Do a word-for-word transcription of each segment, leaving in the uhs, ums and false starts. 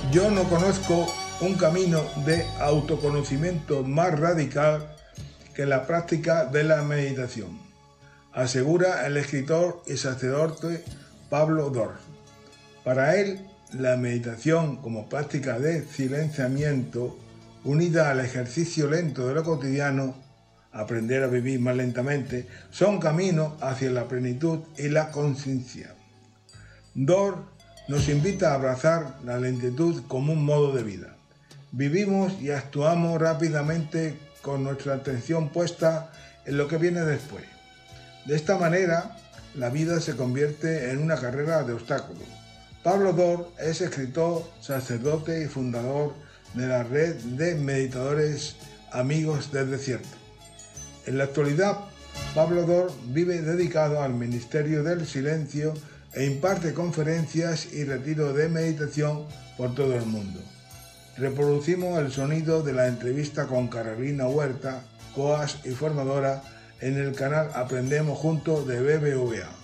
Yo no conozco un camino de autoconocimiento más radical que la práctica de la meditación, asegura el escritor y sacerdote Pablo Dor. Para él, la meditación como práctica de silenciamiento, unida al ejercicio lento de lo cotidiano, aprender a vivir más lentamente, son caminos hacia la plenitud y la conciencia. Dor nos invita a abrazar la lentitud como un modo de vida. Vivimos y actuamos rápidamente con nuestra atención puesta en lo que viene después. De esta manera, la vida se convierte en una carrera de obstáculos. Pablo Dor es escritor, sacerdote y fundador de la red de meditadores Amigos del Desierto. En la actualidad, Pablo Dor vive dedicado al ministerio del silencio e imparte conferencias y retiros de meditación por todo el mundo. Reproducimos el sonido de la entrevista con Carolina Huerta, coach y formadora, en el canal Aprendemos Juntos de B B V A.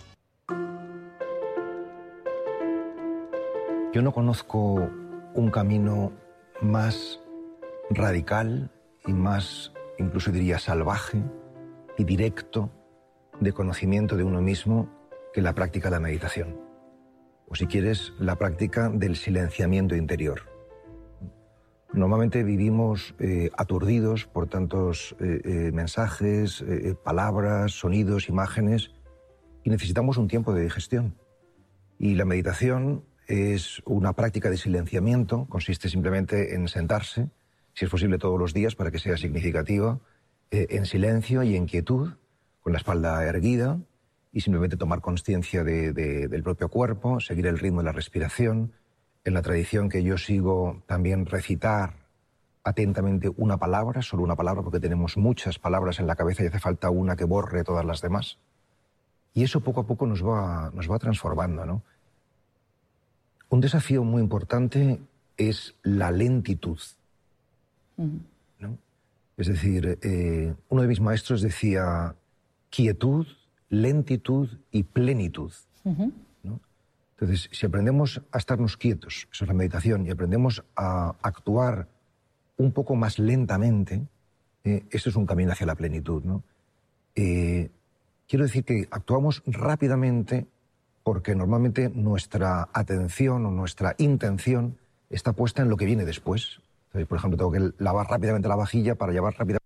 Yo no conozco un camino más radical y más, incluso diría, salvaje y directo de conocimiento de uno mismo que la práctica de la meditación. O si quieres, la práctica del silenciamiento interior. Normalmente vivimos eh, aturdidos por tantos eh, eh, mensajes, eh, palabras, sonidos, imágenes, y necesitamos un tiempo de digestión. Y la meditación es una práctica de silenciamiento, consiste simplemente en sentarse, si es posible todos los días para que sea significativa, eh, en silencio y en quietud, con la espalda erguida, y simplemente tomar conciencia de, de, del propio cuerpo, seguir el ritmo de la respiración. En la tradición que yo sigo, también recitar atentamente una palabra, solo una palabra, porque tenemos muchas palabras en la cabeza y hace falta una que borre todas las demás. Y eso poco a poco nos va, nos va transformando, ¿no? Un desafío muy importante es la lentitud, ¿no? Es decir, eh, uno de mis maestros decía quietud, lentitud y plenitud, uh-huh. ¿no? Entonces, si aprendemos a estarnos quietos, eso es la meditación, y aprendemos a actuar un poco más lentamente, eh, eso es un camino hacia la plenitud, ¿no? Eh, quiero decir que actuamos rápidamente porque normalmente nuestra atención o nuestra intención está puesta en lo que viene después. Entonces, por ejemplo, tengo que lavar rápidamente la vajilla para llevar rápidamente